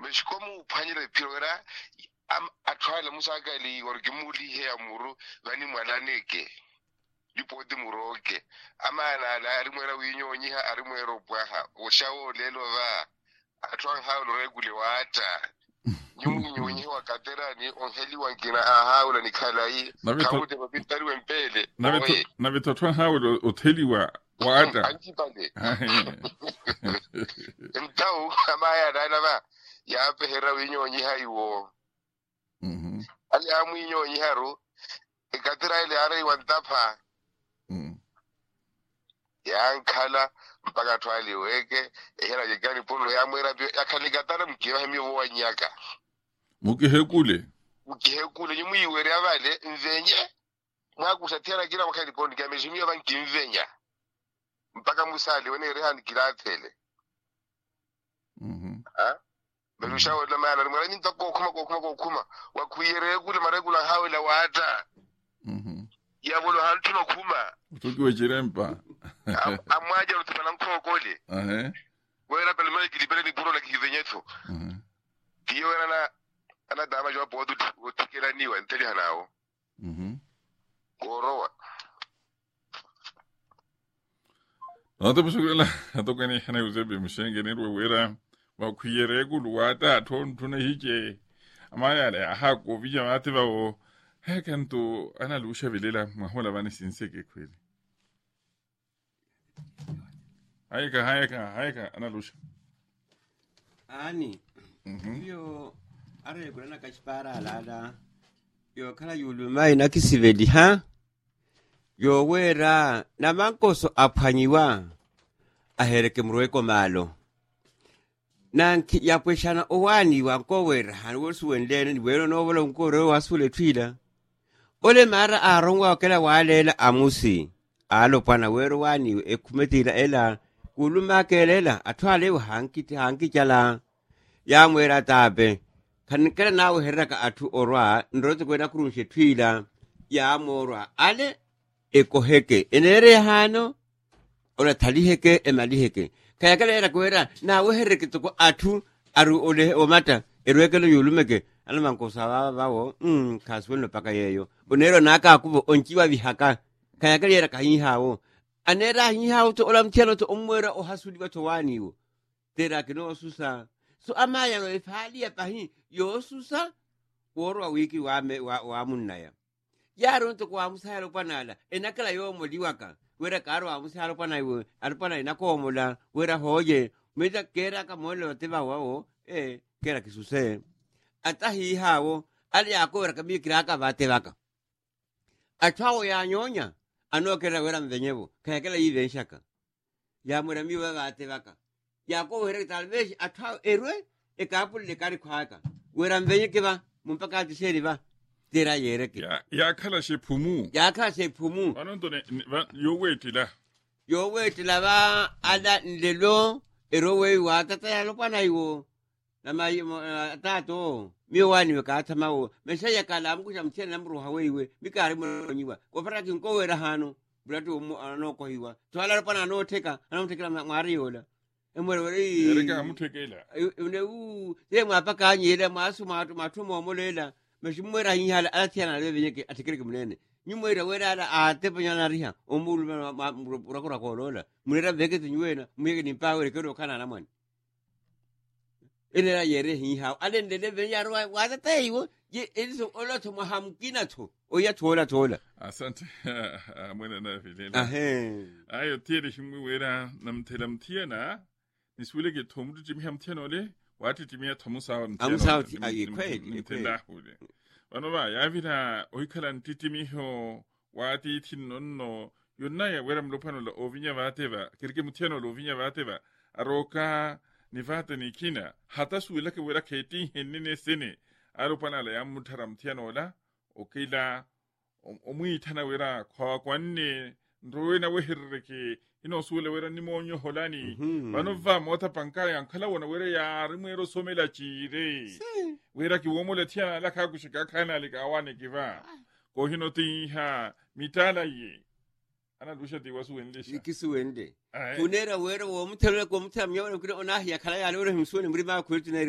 meshikomu phanyile phirwera atwala musakali wargimuli he amuru vani mwalaneke lipoti muroke amana la arimwera winyonyi ha arimwera bwaha oshawo lelo va atwan hawlo regule wata nyunyonyi wakaterani onheli wankina ahawla nikhalai kawute babitari wempele na bitotwan hawlo otheliwa wata anjipale mtau amaya dana ba ya pehera winyonyi haiwo ali amu winyonyi haro ikatira ile are wantapa yankhala mpaka twaliweke ehera jegani pulo ya mwera yakhalikatana mkiwa hemyo wanyaka mukihekule nyimuyiwere abale nvenye mwakusatira kila wakati pondi kameshimio bankimvenya mpaka musali wene rehani kilathele belusha wala mala mwala nyinta kokuma wakuyere kule maregula hawela wata yabolo hantuma kuma utukiwe chirempa amwaje utana nkokole wera pele mali kilibele ni buro la kivenyeto tiyo ana dama jo bodu utikira niwa nteli hanao gorowa Nota busugala atokani hana uzebe mshenge nirwe wera wakuyere kulu wata tuna hije amaya le ahako vija mate bawo hekanto ana lusha vilela mahola bani sinseke kweli hayaka ana lusha ani yo are kurana kashpara alada yo kala yulumai nakisivedi ha yo wera na mankoso aphanyiwa ahereke mrweko malo nanki yapweshana owani wankowera hanwosu wendene niwero novola nkoro wasule twila ole mara arongwa kela walela amusi alo pana wero wani ekumetira ela kuluma kelela atwale hanki chala ya mwera tabe kanikela nawe heraka atu orwa ndrote kwenda kurushe twila ya morwa ale ekoheke enere hano ora taliheke emaliheke kayakala era kwera nawe hereke toko atu aru ole omata erwekelo yulumeke alamankosa bawo kaswelo paka yeyo bonero naka akubo onchiwa bihaka kayakala era kahihawo anera hihawo to olam tiano to omwera ohasuli batowaniwo tera kino susa so amaya no ifali ya pahi yo susa woro wiki wa munaya yaro to kwa musalo panala enakala yo moliwaka wera karo amusalo panaiwe alpana inakomola wera hoye meda kera kamolo teba wao kera kisuse atahi hawo ali akora kabikira ka batebaka atwawo ya nyonya anokera wera mvenyevo kayakela yive shaka ya mura miwa batebaka yako wera talvesh atwawo erwe ekapule kari kwaka wera mvenye kiba mumpaka atiseri ba tera yereke ya kala shepumu anondone yo wetila ba ada ndelo erowe wa tata ya lopana iwo na mai tato miwani wekatamawo mesaya kala amkusha mtena namru hawewe mikari monyiwa kopara kinkowera hano bulatu anoko hiwa twala lopana anoteka mariola emwere ereka amutekela ye mwapaka anyela masu matumo omolela meshimwera hihala atiana levenyeke atikirike munene nyumwera wera ala atepanyana riha omulu murakura kolola munera veke tinywena muyeke nimpawe rekero kana namani enera yere hiha alendele venyaro watataiwo ye eliso oloto mahamkina to oya tola asante mwena na vilela ayo tiere shimwera namtelamtiana niswileke tomudu jimhamtiana ole wati timia tomusawa mtiano kweli wanoba yavira oikala ntitimiho wati tinonno yonnaya wera mlopano la ovinya vateva kirke mutiano la ovinya vateva aroka nivata nikina hata suilake wera keti hennene sene alopana la yamutara mtiano la okila omuitana wera kwa kwanne ndroena weherreke ino suele wera nimonyo holani vanova mota pankaya ankala wana wera ya rimwero somela chire wera kiwomola tia la kakushika kana likawane kiva ko hino tiha mitala ye ana dusha ti wasu wendesha ikisuwende kunera wera wo mutelo ko mutamya wona kuri onahi yakala ya lore himsone muri ma kultina